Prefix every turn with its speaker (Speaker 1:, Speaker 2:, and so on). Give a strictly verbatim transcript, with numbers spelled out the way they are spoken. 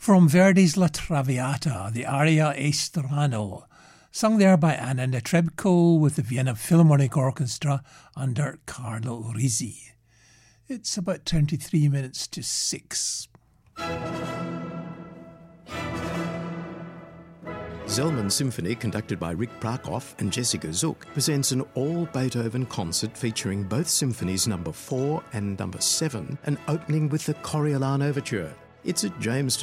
Speaker 1: From Verdi's La Traviata, the aria Estrano, sung there by Anna Netrebko with the Vienna Philharmonic Orchestra under Carlo Rizzi. It's about twenty-three minutes to six.
Speaker 2: Zellman Symphony, conducted by Rick Prakoff and Jessica Zook, presents an all-Beethoven concert featuring both symphonies number four and number seven, and opening with the Coriolan Overture. It's at James